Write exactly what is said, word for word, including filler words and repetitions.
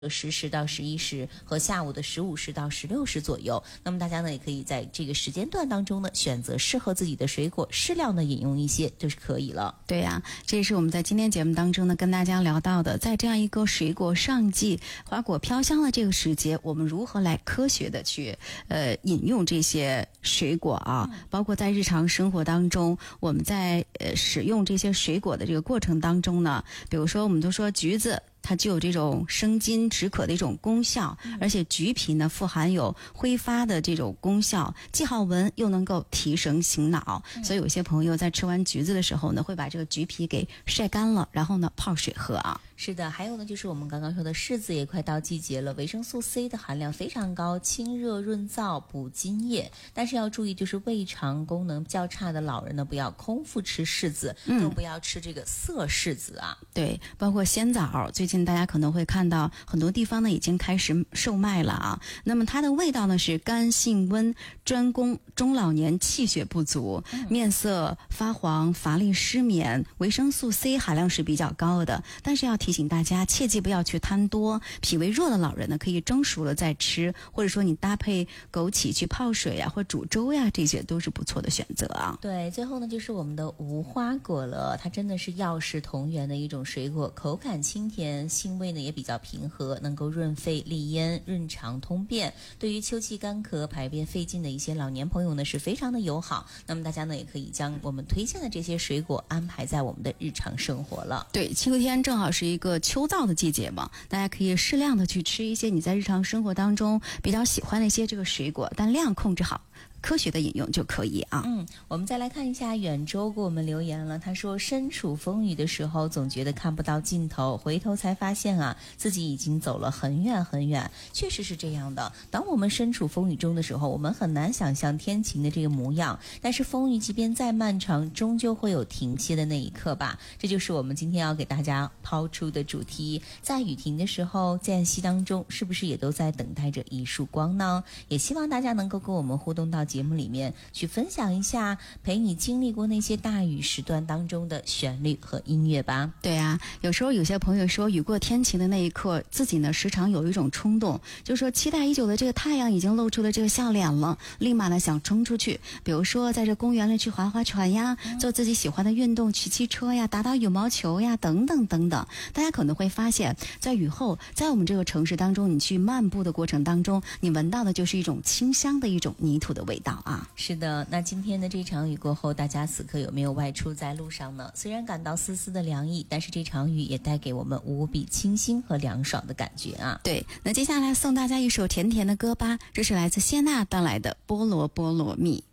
十时到十一时和下午的十五时到十六时左右。那么大家呢也可以在这个时间段当中呢选择适合自己的水果，适量的饮用一些就是可以了。 对呀、啊，这也是我们在今天节目当中呢跟大家聊到的，在这样一个水果上季、花果飘香的这个时节，我们如何来科学的去呃饮用这些水果啊？嗯、包括在日常生活当中，我们在呃使用这些水果的这个过程当中呢，比如说我们都说橘子。它具有这种生津止渴的一种功效，而且橘皮呢富含有挥发的这种功效，既好闻又能够提神醒脑。所以有些朋友在吃完橘子的时候呢，会把这个橘皮给晒干了，然后呢泡水喝啊。 是的，还有呢就是我们刚刚说的柿子也快到季节了，维生素 C 的含量非常高，清热润燥补津液。但是要注意，就是胃肠功能较差的老人呢，不要空腹吃柿子，更、嗯、不要吃这个涩柿子啊。 对，包括鲜枣，最近大家可能会看到很多地方呢已经开始售卖了啊。那么它的味道呢是甘性温，专攻中老年气血不足、嗯、面色发黄、乏力失眠，维生素 C 含量是比较高的。但是要提醒大家，切记不要去贪多。脾胃弱的老人呢，可以蒸熟了再吃，或者说你搭配枸杞去泡水呀、啊，或煮粥呀，这些都是不错的选择啊。 对，最后呢就是我们的无花果了，它真的是药食同源的一种水果，口感清甜，性味呢也比较平和，能够润肺利咽、润肠通便，对于秋季干咳、排便费劲的一些老年朋友呢是非常的友好。那么大家呢也可以将我们推荐的这些水果安排在我们的日常生活了。 对，秋天正好是一个秋燥的季节嘛，大家可以适量的去吃一些你在日常生活当中比较喜欢的一些这个水果，但量控制好，科学的饮用就可以啊。 嗯，我们再来看一下远州给我们留言了，他说身处风雨的时候总觉得看不到尽头，回头才发现啊自己已经走了很远很远。确实是这样的，当我们身处风雨中的时候，我们很难想象天晴的这个模样，但是风雨即便再漫长，终究会有停歇的那一刻吧。这就是我们今天要给大家抛出的主题，在雨停的时候，间隙当中是不是也都在等待着一束光呢？也希望大家能够跟我们互动到节目里面去分享一下陪你经历过那些大雨时段当中的旋律和音乐吧。 对啊，有时候有些朋友说雨过天晴的那一刻，自己呢时常有一种冲动，就是说期待已久的这个太阳已经露出了这个笑脸了，立马呢想冲出去，比如说在这公园里去划划船呀、嗯、做自己喜欢的运动，骑骑车呀，打打羽毛球呀，等等等等。大家可能会发现在雨后，在我们这个城市当中，你去漫步的过程当中，你闻到的就是一种清香的一种泥土的味道啊。 是的，那今天的这场雨过后，大家此刻有没有外出在路上呢？虽然感到丝丝的凉意，但是这场雨也带给我们无比清新和凉爽的感觉啊。 对，那接下来送大家一首甜甜的歌吧，这是来自谢娜带来的《菠萝菠萝蜜》。